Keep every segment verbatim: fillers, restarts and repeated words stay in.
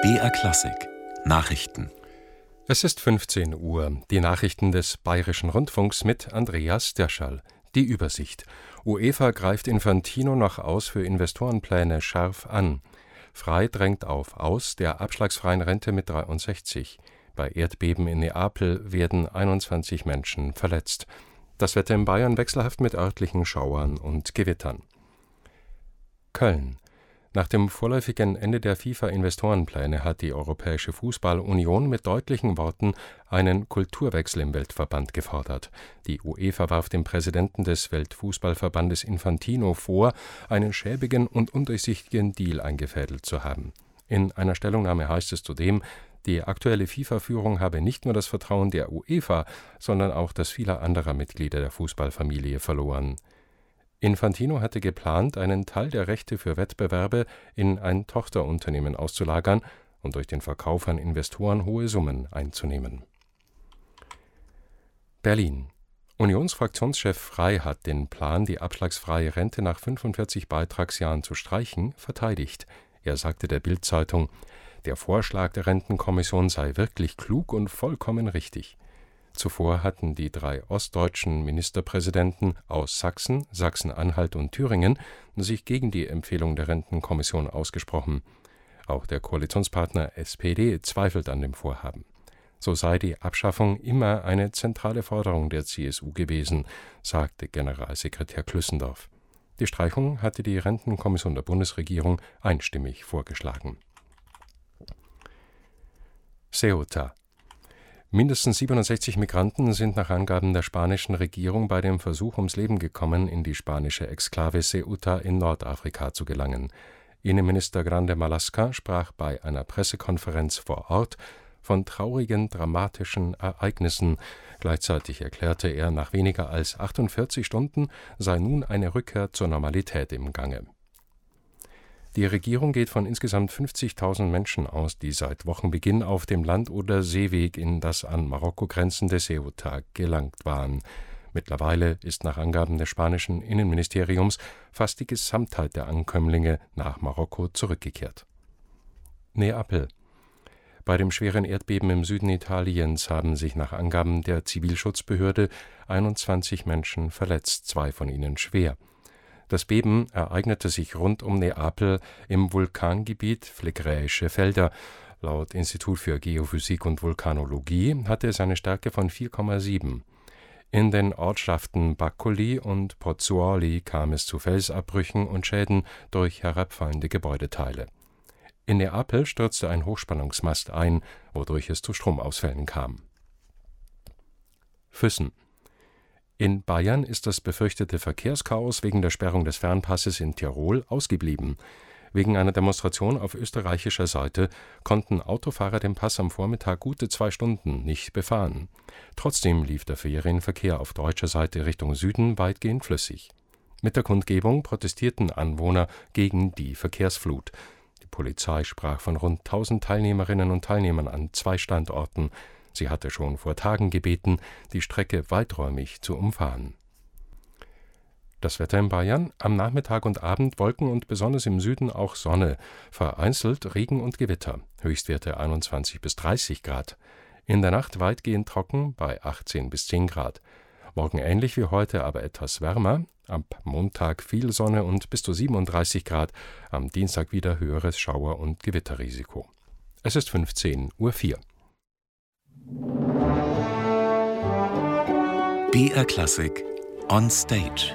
B R Klassik Nachrichten. Es ist fünfzehn Uhr. Die Nachrichten des Bayerischen Rundfunks mit Andreas Derschall. Die Übersicht. UEFA greift Infantino nach Aus für Investorenpläne scharf an. Frei drängt auf Aus der abschlagsfreien Rente mit dreiundsechzig. Bei Erdbeben in Neapel werden einundzwanzig Menschen verletzt. Das Wetter in Bayern wechselhaft mit örtlichen Schauern und Gewittern. Köln. Nach dem vorläufigen Ende der FIFA-Investorenpläne hat die Europäische Fußball-Union mit deutlichen Worten einen Kulturwechsel im Weltverband gefordert. Die UEFA warf dem Präsidenten des Weltfußballverbandes Infantino vor, einen schäbigen und undurchsichtigen Deal eingefädelt zu haben. In einer Stellungnahme heißt es zudem, die aktuelle FIFA-Führung habe nicht nur das Vertrauen der UEFA, sondern auch das vieler anderer Mitglieder der Fußballfamilie verloren. Infantino hatte geplant, einen Teil der Rechte für Wettbewerbe in ein Tochterunternehmen auszulagern und durch den Verkauf an Investoren hohe Summen einzunehmen. Berlin. Unionsfraktionschef Frey hat den Plan, die abschlagsfreie Rente nach fünfundvierzig Beitragsjahren zu streichen, verteidigt. Er sagte der Bild-Zeitung, der Vorschlag der Rentenkommission sei wirklich klug und vollkommen richtig. Zuvor hatten die drei ostdeutschen Ministerpräsidenten aus Sachsen, Sachsen-Anhalt und Thüringen sich gegen die Empfehlung der Rentenkommission ausgesprochen. Auch der Koalitionspartner S P D zweifelt an dem Vorhaben. So sei die Abschaffung immer eine zentrale Forderung der C S U gewesen, sagte Generalsekretär Klüssendorf. Die Streichung hatte die Rentenkommission der Bundesregierung einstimmig vorgeschlagen. Ceuta. Mindestens siebenundsechzig Migranten sind nach Angaben der spanischen Regierung bei dem Versuch ums Leben gekommen, in die spanische Exklave Ceuta in Nordafrika zu gelangen. Innenminister Grande Marlaska sprach bei einer Pressekonferenz vor Ort von traurigen, dramatischen Ereignissen. Gleichzeitig erklärte er, nach weniger als achtundvierzig Stunden sei nun eine Rückkehr zur Normalität im Gange. Die Regierung geht von insgesamt fünfzigtausend Menschen aus, die seit Wochenbeginn auf dem Land- oder Seeweg in das an Marokko grenzende Ceuta gelangt waren. Mittlerweile ist nach Angaben des spanischen Innenministeriums fast die Gesamtheit der Ankömmlinge nach Marokko zurückgekehrt. Neapel. Bei dem schweren Erdbeben im Süden Italiens haben sich nach Angaben der Zivilschutzbehörde einundzwanzig Menschen verletzt, zwei von ihnen schwer. Das Beben ereignete sich rund um Neapel im Vulkangebiet Phlegräische Felder. Laut Institut für Geophysik und Vulkanologie hatte es eine Stärke von vier Komma sieben. In den Ortschaften Baccoli und Pozzuoli kam es zu Felsabbrüchen und Schäden durch herabfallende Gebäudeteile. In Neapel stürzte ein Hochspannungsmast ein, wodurch es zu Stromausfällen kam. Füssen. In Bayern ist das befürchtete Verkehrschaos wegen der Sperrung des Fernpasses in Tirol ausgeblieben. Wegen einer Demonstration auf österreichischer Seite konnten Autofahrer den Pass am Vormittag gute zwei Stunden nicht befahren. Trotzdem lief der Ferienverkehr auf deutscher Seite Richtung Süden weitgehend flüssig. Mit der Kundgebung protestierten Anwohner gegen die Verkehrsflut. Die Polizei sprach von rund tausend Teilnehmerinnen und Teilnehmern an zwei Standorten. Sie hatte schon vor Tagen gebeten, die Strecke weiträumig zu umfahren. Das Wetter in Bayern: am Nachmittag und Abend Wolken und besonders im Süden auch Sonne, vereinzelt Regen und Gewitter, Höchstwerte einundzwanzig bis dreißig Grad. In der Nacht weitgehend trocken bei achtzehn bis zehn Grad. Morgen ähnlich wie heute, aber etwas wärmer. Ab Montag viel Sonne und bis zu siebenunddreißig Grad. Am Dienstag wieder höheres Schauer- und Gewitterrisiko. Es ist fünfzehn Uhr vier. B R Klassik on Stage.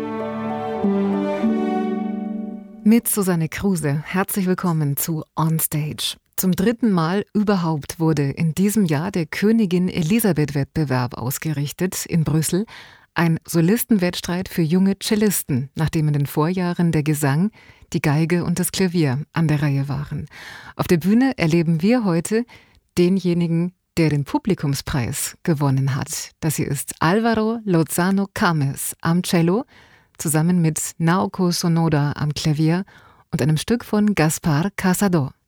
Mit Susanne Kruse, herzlich willkommen zu On Stage. Zum dritten Mal überhaupt wurde in diesem Jahr der Königin-Elisabeth-Wettbewerb ausgerichtet in Brüssel. Ein Solistenwettstreit für junge Cellisten, nachdem in den Vorjahren der Gesang, die Geige und das Klavier an der Reihe waren. Auf der Bühne erleben wir heute denjenigen, der den Publikumspreis gewonnen hat. Das hier ist Álvaro Lozano Cames am Cello, zusammen mit Naoko Sonoda am Klavier und einem Stück von Gaspar Casado.